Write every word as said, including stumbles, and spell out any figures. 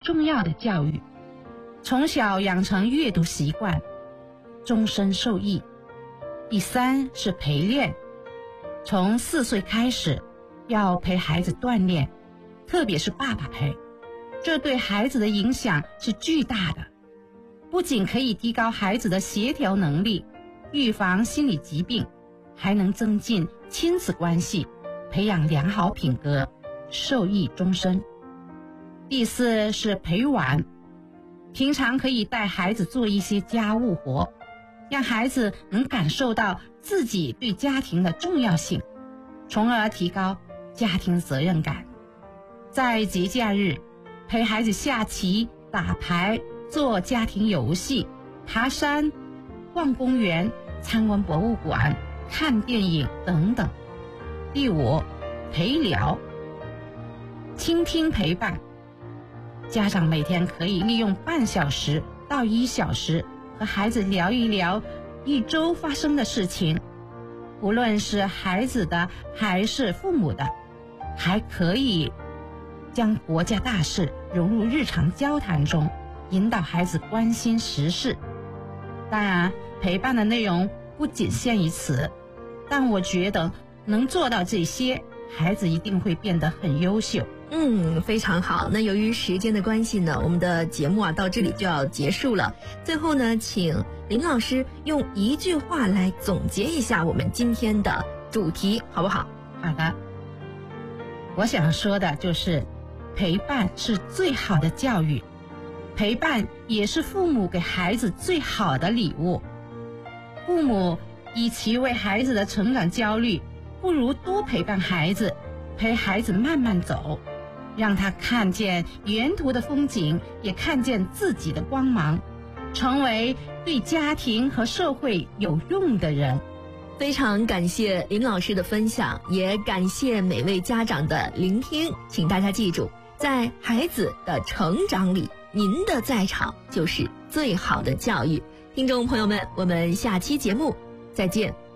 重要的教育。从小养成阅读习惯，终身受益。第三是陪练，从四岁开始要陪孩子锻炼，特别是爸爸陪，这对孩子的影响是巨大的，不仅可以提高孩子的协调能力，预防心理疾病，还能增进亲子关系，培养良好品格，受益终身。第四是陪玩，平常可以带孩子做一些家务活，让孩子能感受到自己对家庭的重要性，从而提高家庭责任感。在节假日，陪孩子下棋、打牌、做家庭游戏、爬山、逛公园、参观博物馆、看电影等等。第五，陪聊，倾听陪伴。家长每天可以利用半小时到一小时和孩子聊一聊一周发生的事情，无论是孩子的还是父母的，还可以将国家大事融入日常交谈中，引导孩子关心时事。当然，陪伴的内容不仅限于此，但我觉得能做到这些，孩子一定会变得很优秀。 嗯，非常好。那由于时间的关系呢，我们的节目啊到这里就要结束了。最后呢，请林老师用一句话来总结一下我们今天的主题，好不好？ 好的，我想说的就是陪伴是最好的教育，陪伴也是父母给孩子最好的礼物。父母与其为孩子的成长焦虑，不如多陪伴孩子，陪孩子慢慢走，让他看见沿途的风景，也看见自己的光芒，成为对家庭和社会有用的人。 非常感谢林老师的分享，也感谢每位家长的聆听。请大家记住，在孩子的成长里，您的在场就是最好的教育。听众朋友们，我们下期节目再见。